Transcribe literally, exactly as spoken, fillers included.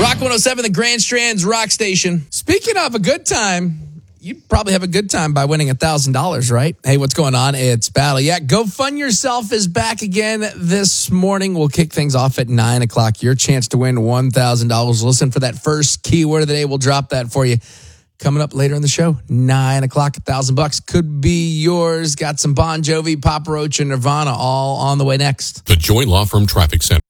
Rock one oh seven, the Grand Strand's Rock Station. Speaking of a good time, you'd probably have a good time by winning one thousand dollars, right? Hey, what's going on? It's Battle Yak. Go Fund Yourself is back again this morning. We'll kick things off at nine o'clock. Your chance to win one thousand dollars. Listen for that first keyword of the day. We'll drop that for you. Coming up later in the show, nine o'clock, a thousand bucks could be yours. Got some Bon Jovi, Papa Roach, and Nirvana all on the way next. The Joy Law Firm Traffic Center.